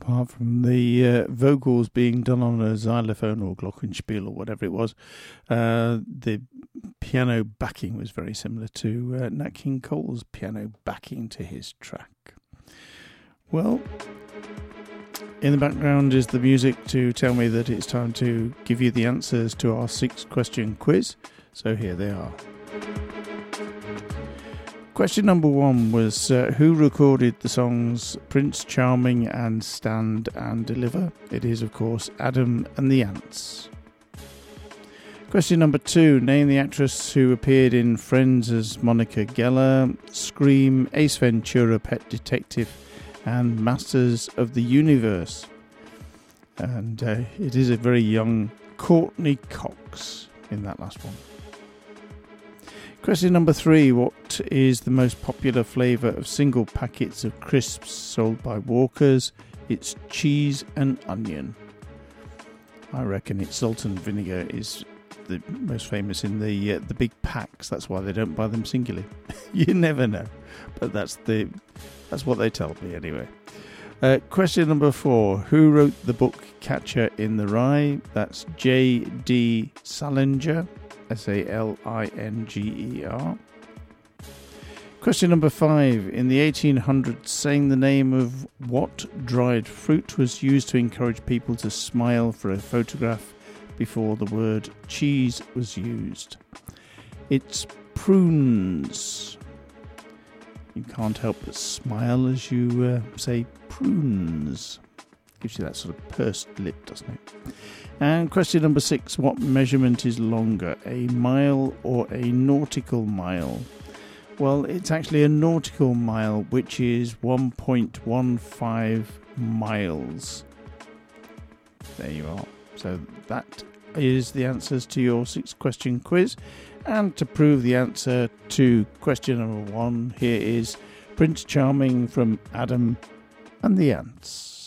apart from the vocals being done on a xylophone or glockenspiel or whatever it was, the piano backing was very similar to Nat King Cole's piano backing to his track. Well, in the background is the music to tell me that it's time to give you the answers to our 6-question quiz. So here they are. Question number 1 was who recorded the songs Prince Charming and Stand and Deliver? It is, of course, Adam and the Ants. Question number 2, name the actress who appeared in Friends as Monica Geller, Scream, Ace Ventura, Pet Detective, and Masters of the Universe. And it is a very young Courtney Cox in that last one. Question number 3, what is the most popular flavour of single packets of crisps sold by Walkers? It's cheese and onion. I reckon it's salt and vinegar is the most famous in the big packs. That's why they don't buy them singly. You never know, but that's what they tell me anyway. Question number 4, who wrote the book Catcher in the Rye? That's J.D. Salinger. Salinger. Question number 5. In the 1800s, saying the name of what dried fruit was used to encourage people to smile for a photograph before the word cheese was used? It's prunes. You can't help but smile as you say prunes. Gives you that sort of pursed lip, doesn't it? And question number 6, what measurement is longer, a mile or a nautical mile? Well, it's actually a nautical mile, which is 1.15 miles. There you are. So that is the answers to your 6-question quiz. And to prove the answer to question number 1, here is Prince Charming from Adam and the Ants.